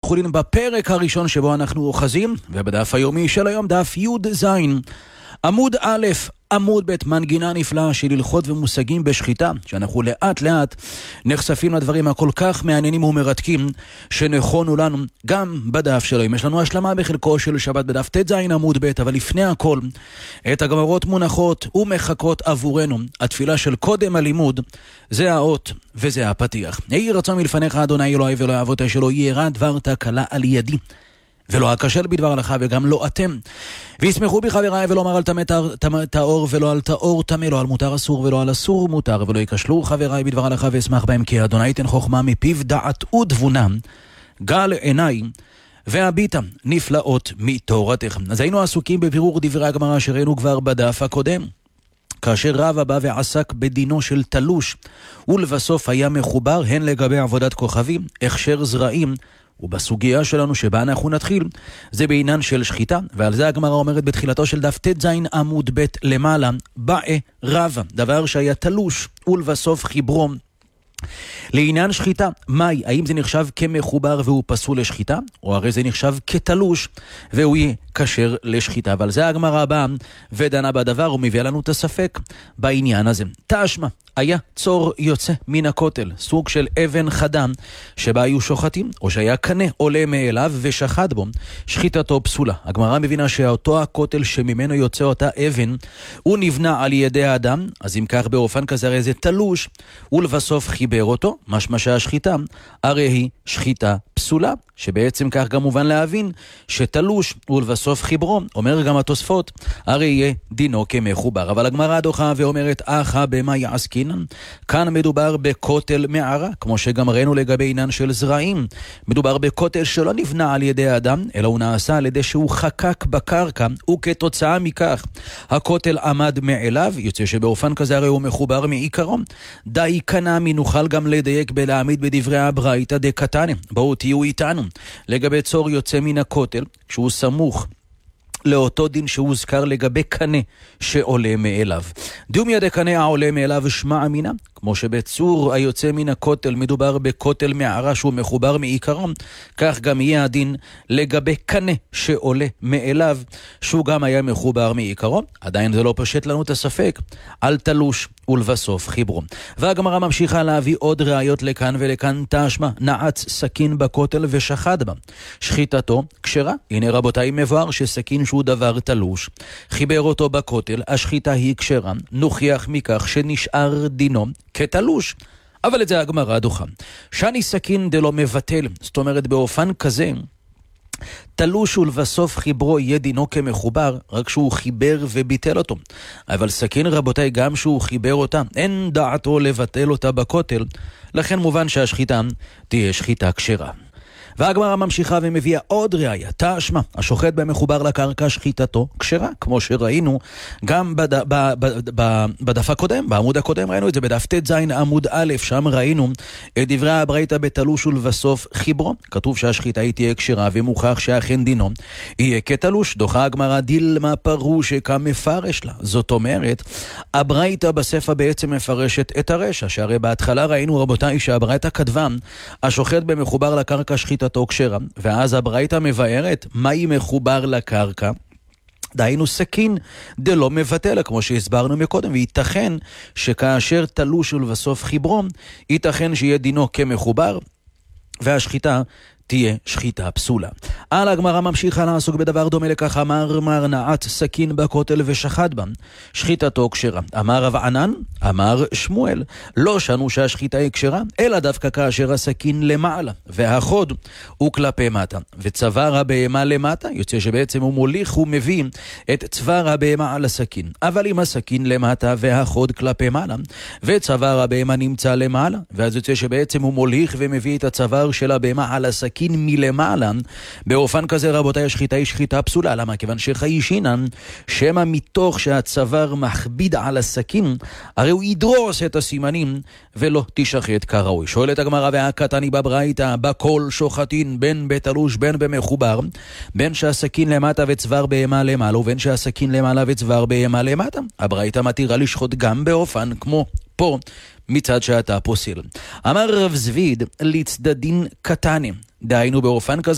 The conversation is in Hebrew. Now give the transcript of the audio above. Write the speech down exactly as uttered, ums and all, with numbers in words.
חולין בפרק הראשון שבו אנחנו אוחזים, ובדף היומי של היום דף י' ז' עמוד א', עמוד ב', מנגינה נפלאה של הלכות ומושגים בשחיטה, שאנחנו לאט לאט נחשפים לדברים הכל כך מעניינים ומרתקים שנכונו לנו גם בדף של היום. יש לנו השלמה בחלקו של שבת בדף ט' ז' עמוד ב', אבל לפני הכל את הגמרות מונחות ומחכות עבורנו. התפילה של קודם הלימוד זה האות וזה הפתיח. יהי רצון מלפניך אדוני אלוהי ואלוהי אבותי, שלא ירע דבר תקלה על ידי ולא אכשל בדבר לך וגם לא אתם, וישמחו בי חבריי, ולא אמר על טמא טהור ולא על טהור טמא, לא על מותר אסור ולא על אסור מותר, ולא יכשלו חבריי בדבר לך ואשמח בהם, כי אדוני ייתן חוכמה מפיו דעת ותבונה, גל עיניי והביטה נפלאות מתורתך. אז היינו עסוקים בבירור דברי הגמרא שראינו כבר בדף הקודם, כאשר רבא בא ועסק בדינו של תלוש ולבסוף היה מחובר הן לגבי עבודת כוכבים, הכשר זרעים, ובסוגיה שלנו שבה אנחנו נתחיל זה בעניין של שחיטה, ועל זה הגמרא אומרת בתחילתו של דף ט' ז' עמוד ב' למעלה, באe רבא, דבר שהיה תלוש ולבסוף חיברו לעניין שחיטה. מהי? האם זה נחשב כמחובר והוא פסול לשחיטה, או הרי זה נחשב כתלוש והוא יהיה כשר לשחיטה? ועל זה הגמרא באה ודנה בדבר ומביאה לנו את הספק בעניין הזה. תשמע, היה צור יוצא מן הכותל, סוג של אבן חדה שבה היו שוחטים, או שהיה קנה עולה מאליו ושחט בו, שחיטתו פסולה. הגמרא מבינה שאותו הכותל שממנו יוצא אותה אבן הוא נבנה על ידי האדם, אז אם כך באופן כזה הרי זה תלוש, ולבסוף חיבר אותו, משמע שהשחיטה הרי היא שחיטה פסולה, שבעצם כך גם מובן להבין שתלוש ולבסוף חיברו, אומר גם התוספות, הרי יהיה דינו כמחובר. אבל הגמרא דוחה ואומרת, אחא במה יעסקינן? כאן מדובר בכותל מערה, כמו שגם ראינו לגבי עניין של זרעים. מדובר בכותל שלא נבנה על ידי האדם, אלא הוא נעשה על ידי שהוא חקק בקרקע, וכתוצאה מכך הכותל עמד מאליו, יוצא שבאופן כזה הרי הוא מחובר מעיקרון. די קנמי, נוכל גם לדייק בלהעמיד בדברי הברייתא דקתניא. בואו תהיו איתנו. לגבי צור יוצא מן הכותל, כשהוא סמוך לאותו דין שהוזכר לגבי קנה שעולה מאליו. דומיה דקנה העולה מאליו שמע אמינה, כמו שבצור היוצא מן הכותל מדובר בכותל מערה שהוא מחובר מעיקרון, כך גם יהיה הדין לגבי קנה שעולה מאליו שהוא גם היה מחובר מעיקרון. עדיין זה לא פשט לנו את הספק על תלוש ולבסוף חיברו. והגמרא ממשיכה להביא עוד ראיות לכאן ולכאן. תשמע, נעץ סכין בכותל ושחט בה, שחיטתו כשרה. הנה רבותיי, מבואר שסכין שהוא דבר תלוש, חיבר אותו בכותל, השחיטה היא כשרה, נוכיח מכך שנשאר דינו כתלוש. אבל את זה הגמרא דוחה. שאני סכין דלא מבטל, זאת אומרת באופן כזה תלוש ולבסוף חיברו יהיה דינו כמחובר, רק שהוא חיבר וביטל אותו. אבל סכין רבותיי, גם שהוא חיבר אותה, אין דעתו לבטל אותה בכותל, לכן מובן שהשחיטה תהיה שחיטה כשרה. והגמרא ממשיכה ומביאה עוד ראיה. תשמע, השוחט במחובר לקרקע שחיטתו כשרה, כמו שראינו גם בד... ב... ב... ב... בדף הקודם, בעמוד הקודם ראינו את זה בדף ט' ז' עמוד א', שם ראינו את דברי הברייתא בתלוש ולבסוף חיברו. כתוב שהשחיטה היא תהיה כשרה ומוכח שאכן דינו יהיה כתלוש. דוחה הגמרא דילמה פירוש כמפרש לה. זאת אומרת, הברייתא בספר בעצם מפרשת את הרשע, שהרי בהתחלה ראינו רבותיי שהברייתא כתבה השוחט במחובר לקרקע שחיטתו כשרה, ואז הברייתא מבארת מהי מחובר לקרקע, דהיינו סכין דלא מבטל, כמו שהסברנו מקודם. וייתכן שכאשר תלוש ולבסוף חיברו, ייתכן שיהיה דינו כמחובר והשחיטה תהיה שחיטה פסולה. על הגמרא ממשיכה לעסוק בדבר דומה לכך. אמר מר נעץ סכין בכותל ושחט בה, שחיטתו כשרה. אמר רב ענן, אמר שמואל, לא שנו שהשחיטה היא כשרה, אלא דווקא כאשר הסכין למעלה והחוד הוא כלפי מטה, וצוואר הבהמה למטה, יוצא שבעצם הוא מוליך ומביא את צוואר הבהמה על הסכין. אבל אם הסכין למטה והחוד כלפי מעלה וצוואר הבהמה נמצא למעלה, ואז יוצא שבעצם הוא מוליך ומביא את הצוואר של הבהמה על הסכין מלמעלה, באופן כזה רבותיי השחיטה היא שחיטה פסולה. למה? כיוון שחיישינן שמה מתוך שהצוואר מכביד על הסכין, הרי הוא ידרוס את הסימנים ולא תשחט כראוי. שואלת הגמרא, והקטני בברייתא בכל שוחטין, בין בתלוש בין במחובר, בין שהסכין למטה וצוואר בהמה למעלה, ובין שהסכין למעלה וצוואר בהמה למטה. הברייתא מתירה לשחוט גם באופן כמו פה, מצד שאתה פוסל. אמר רב זביד לצדדין קטנים, דהיינו באופן כזה